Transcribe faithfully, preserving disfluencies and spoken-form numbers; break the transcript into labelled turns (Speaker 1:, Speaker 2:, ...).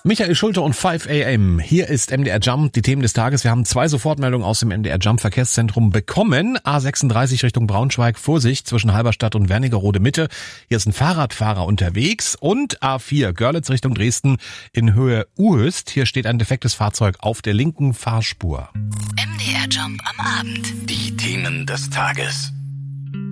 Speaker 1: Michael Schulte und fünf a m. Hier ist M D R Jump, die Themen des Tages. Wir haben zwei Sofortmeldungen aus dem M D R Jump Verkehrszentrum bekommen. A sechsunddreißig Richtung Braunschweig, Vorsicht zwischen Halberstadt und Wernigerode Mitte. Hier ist ein Fahrradfahrer unterwegs. Und A vier Görlitz Richtung Dresden in Höhe Uhöst. Hier steht ein defektes Fahrzeug auf der linken Fahrspur.
Speaker 2: M D R Jump am Abend.
Speaker 3: Die Themen des Tages.